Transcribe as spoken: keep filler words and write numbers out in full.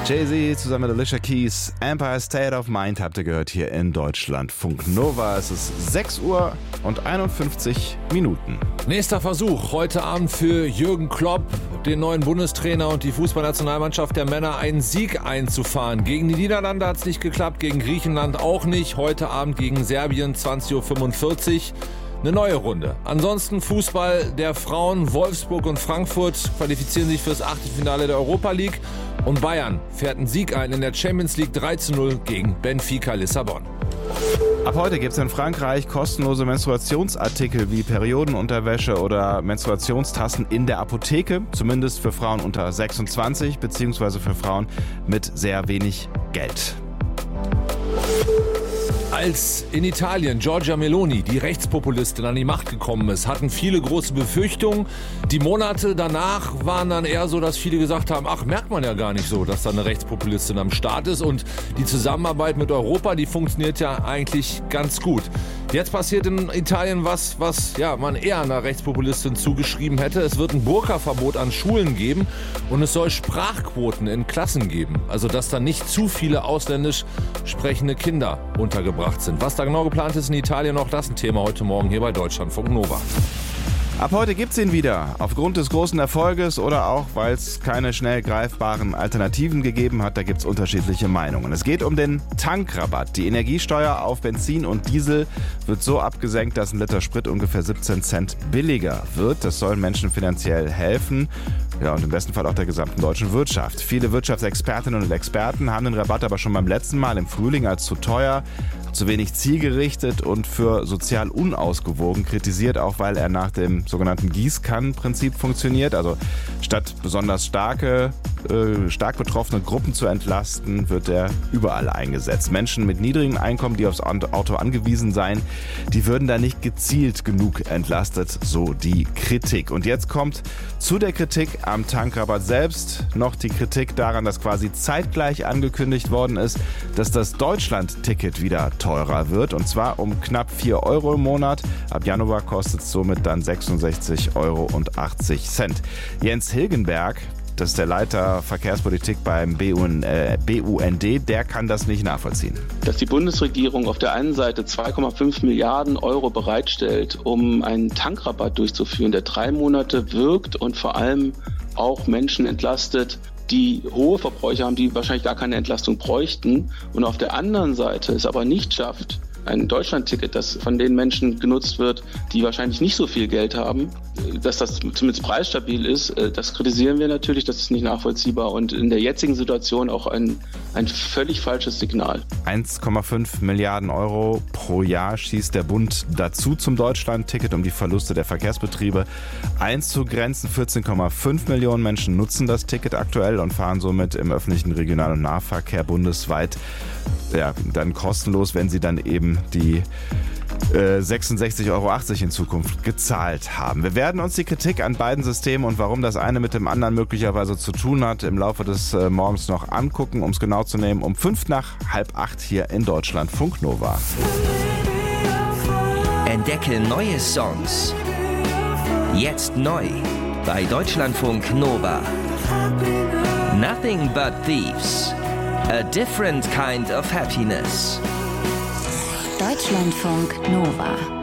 Jay-Z zusammen mit Alicia Keys, Empire State of Mind habt ihr gehört hier in Deutschlandfunk Nova. Es ist sechs Uhr und einundfünfzig Minuten. Nächster Versuch heute Abend für Jürgen Klopp, den neuen Bundestrainer und die Fußballnationalmannschaft der Männer, einen Sieg einzufahren. Gegen die Niederlande hat es nicht geklappt, gegen Griechenland auch nicht. Heute Abend gegen Serbien zwanzig Uhr fünfundvierzig. Eine neue Runde. Ansonsten Fußball der Frauen. Wolfsburg und Frankfurt qualifizieren sich fürs Achtelfinale der Europa League. Und Bayern fährt einen Sieg ein in der Champions League drei zu null gegen Benfica Lissabon. Ab heute gibt es in Frankreich kostenlose Menstruationsartikel wie Periodenunterwäsche oder Menstruationstassen in der Apotheke. Zumindest für Frauen unter sechsundzwanzig beziehungsweise für Frauen mit sehr wenig Geld. Als in Italien Giorgia Meloni, die Rechtspopulistin, an die Macht gekommen ist, hatten viele große Befürchtungen. Die Monate danach waren dann eher so, dass viele gesagt haben, ach, merkt man ja gar nicht so, dass da eine Rechtspopulistin am Start ist. Und die Zusammenarbeit mit Europa, die funktioniert ja eigentlich ganz gut. Jetzt passiert in Italien was, was ja, man eher einer Rechtspopulistin zugeschrieben hätte. Es wird ein Burka-Verbot an Schulen geben und es soll Sprachquoten in Klassen geben. Also dass da nicht zu viele ausländisch sprechende Kinder untergebracht sind. Was da genau geplant ist in Italien, noch das ein Thema heute Morgen hier bei Deutschlandfunk Nova. Ab heute gibt's ihn wieder. Aufgrund des großen Erfolges oder auch, weil es keine schnell greifbaren Alternativen gegeben hat, da gibt's unterschiedliche Meinungen. Es geht um den Tankrabatt. Die Energiesteuer auf Benzin und Diesel wird so abgesenkt, dass ein Liter Sprit ungefähr siebzehn Cent billiger wird. Das soll Menschen finanziell helfen. Ja, und im besten Fall auch der gesamten deutschen Wirtschaft. Viele Wirtschaftsexpertinnen und Experten haben den Rabatt aber schon beim letzten Mal im Frühling als zu teuer, zu wenig zielgerichtet und für sozial unausgewogen kritisiert, auch weil er nach dem sogenannten Gießkannenprinzip funktioniert. Also statt besonders starke, äh, stark betroffene Gruppen zu entlasten, wird er überall eingesetzt. Menschen mit niedrigen Einkommen, die aufs Auto angewiesen seien, die würden da nicht gezielt genug entlastet, so die Kritik. Und jetzt kommt zu der Kritik am Tankrabatt selbst noch die Kritik daran, dass quasi zeitgleich angekündigt worden ist, dass das Deutschland-Ticket wieder teurer wird, und zwar um knapp vier Euro im Monat. Ab Januar kostet es somit dann sechsundsechzig Euro und achtzig Cent. Jens Hilgenberg, das ist der Leiter Verkehrspolitik beim B U N D, der kann das nicht nachvollziehen. Dass die Bundesregierung auf der einen Seite zwei Komma fünf Milliarden Euro bereitstellt, um einen Tankrabatt durchzuführen, der drei Monate wirkt und vor allem auch Menschen entlastet, die hohe Verbräuche haben, die wahrscheinlich gar keine Entlastung bräuchten, und auf der anderen Seite es aber nicht schafft, ein Deutschlandticket, das von den Menschen genutzt wird, die wahrscheinlich nicht so viel Geld haben, dass das zumindest preisstabil ist, das kritisieren wir natürlich, das ist nicht nachvollziehbar und in der jetzigen Situation auch ein, ein völlig falsches Signal. eins Komma fünf Milliarden Euro pro Jahr schießt der Bund dazu zum Deutschlandticket, um die Verluste der Verkehrsbetriebe einzugrenzen. vierzehn Komma fünf Millionen Menschen nutzen das Ticket aktuell und fahren somit im öffentlichen Regional- und Nahverkehr bundesweit ja, dann kostenlos, wenn sie dann eben die äh, sechsundsechzig Euro achtzig in Zukunft gezahlt haben. Wir werden uns die Kritik an beiden Systemen und warum das eine mit dem anderen möglicherweise zu tun hat, im Laufe des äh, Morgens noch angucken, um es genau zu nehmen, um fünf nach halb acht hier in Deutschlandfunk Nova. Entdecke neue Songs. Jetzt neu bei Deutschlandfunk Nova. Nothing but thieves. A different kind of happiness. Deutschlandfunk Nova.